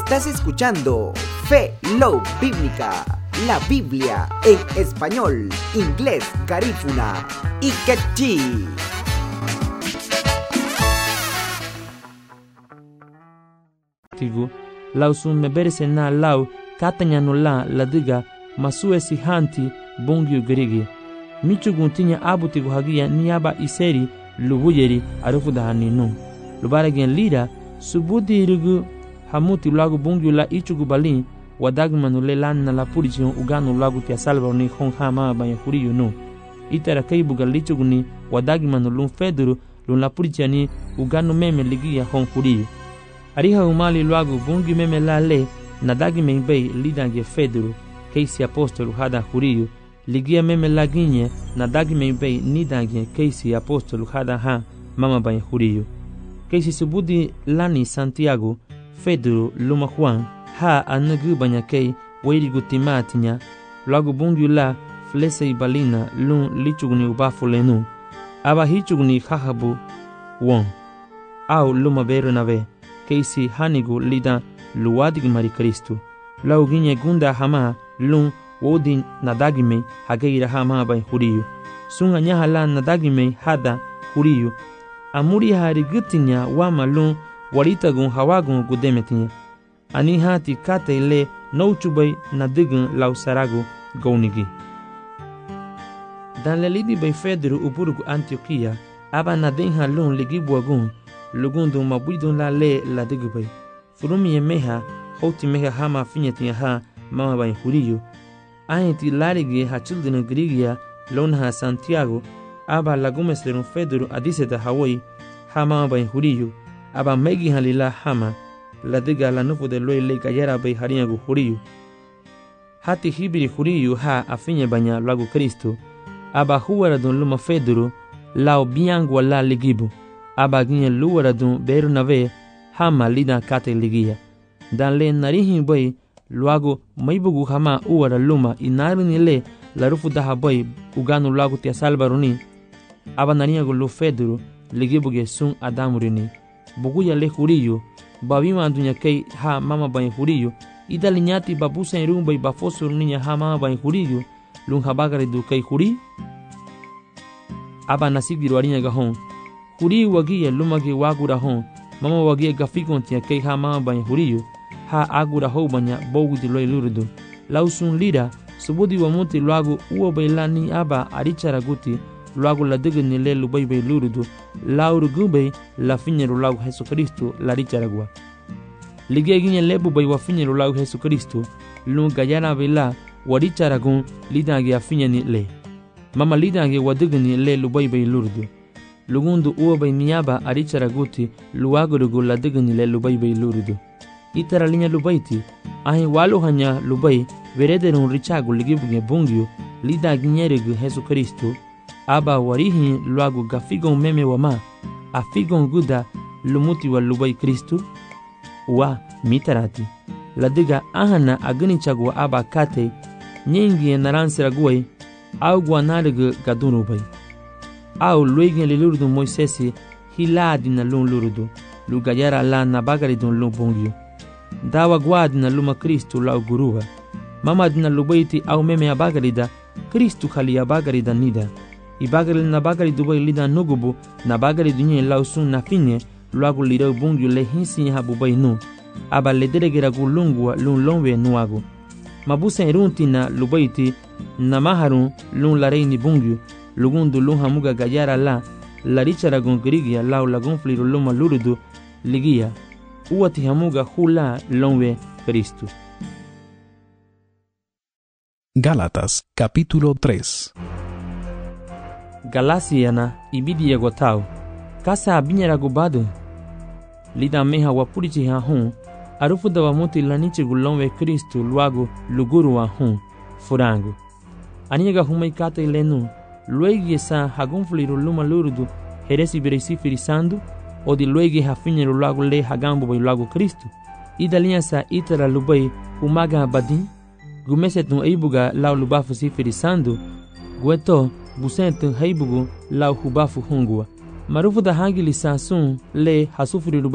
Estás escuchando Fe Love Bíblica, la Biblia en español, inglés, garífuna y quechí. Lau sun meberese na lau katanya no la diga masue si hanti bongyu gerigi. Michugun tinya abutigu hagia niaba iseri lubuyeri arufu da haninu. Lubara gen lida subudi irugu hamuti lagu bongyu la ichugu balin wadagmanu le lan na la purichion uganu lagu tia salva ni hong hama banya huriyu no. Itara kaibuga lichuguni wadagmanu lun feduru lun la purichiani uganu meme ligia hong huriyu. Ariha umali luagu bungi meme la le nadagi membei lidange feduru keisi apostolu hada huriyu ligia meme la ginye nadagi membei nidange keisi apostolu hada ha mama banya huriyu keisi subudi lani Santiago feduru luma Juan ha anugu banya kei wairigu timatinya luagu bungi la flese ibalina lun lichuguni ubafu lenu aba hichuguni hahabu won au luma beru nave keisi hanigu lida luwadig mari Kristu lau ginye gunda hama lun wodin nadagime hageira hama bai huriyu sunga nyaha la nadagime hada huriyu amuri hari gutinya wama lun waritagun hawagun gudemetinya ani hati kate ile nouchubai nadigun lau saragu gaunigi dan lelidi bai Fedru uburugu Antioquia aba nadenha lun ligibuagun lugundu mabudun la le la digubay furumi ye meha hoti meha hama finyeti ha mama bai huriyu ayeti larigi ha children grigia lon ha Santiago aba lagumes lerun Fedru adiseta Hawaii ha mama bai huriyu aba megi halila hama la diga la nufu de loy le gayara bai hariyagu huriyu hati hibiri huriyu ha afinye banya lagu Kristo aba huwara dun luma Fedru lao biangu la ligibu aba ginye luwara dun beru nave hama lida kate ligia dan le narihin boy luago maibugu hama uwara luma inarini le la rufu daha boy uganu luago tia salvaruni aba nariyago lu Fedru ligibuge sun adamurini buguya le huriyu babima dunya kei ha mama bai huriyu ida linyati babusa irumbai bafosur ninya ha mama bai huriyu lun habagari du kei huri aba nasigiru arinya gahon huri wagia lumagi wagura hon mama wagia gafikontia kei ha mama banya huriyu ha agura ho banya bogudi loy lurudu lausun lira subudi wamuti luagu uo bailani aba arichara guti luagu la digni le lubai bai lurudu lauru gubei la finyeru lagu Jesu Kristo la richaragua ligia ginye lebu bai wa finyeru lagu Jesu Kristo lu gayana bela waricharagun lidange afinyani le mama lidange wadigni le lubai bai lurudu lugundu uo bai miyaba aricharaguti luagurugu la digni le lubai bai lurudu itara linya lubaiti ahi walu hanya lubai verederun richagu ligibuge bungyu lida ginyeregu Jesu Kristo aba warihi luagu gafigon meme wama afigon guda lumuti wa lubai Kristo wa mitarati la diga ahana agnichagu aba kate nyingi naransiraguai au guanargu gadunu bai au luigin le lurudu Moisesi hiladi na lun lurudu lugayara la na bagari dun lun bongyu dawa guadi na luma Kristu la guruwa mama dina lubaiti au meme abagari da Kristu khali abagari da nida ibagari na bagari dubai lida nugubu na bagari dunye la usun na finye luagu lida bongyu le hinsi habu bai nu aba le deregira gu lungwa lun longwe nuagu mabusa irunti na lubaiti na maharun lun la reini bongyu lugundu lun hamuga gayara la richaragun grigia lau lagun fliru luma lurudu ligia uati hamuga hula longwe Kristu. Gálatas capítulo 3. Galasiana ibidi yagotau kasa abinyaragu badu lida meha wapurichi ha hun arufu da wamuti lanichi gulonwe Kristu luagu luguru wa hun furangu aniga humai kata ilenu luegi sa hagunfliru luma lurudu heresi beresi firisandu o di luegi hafinyeru lagu le hagambu bai lagu Kristu idalia sa itara lubai umaga badin gumesetun eibuga lau lubafu si firisandu gueto busentu heibugu lau hubafu hungua marufu da hangili sa sun le hasufuri lubai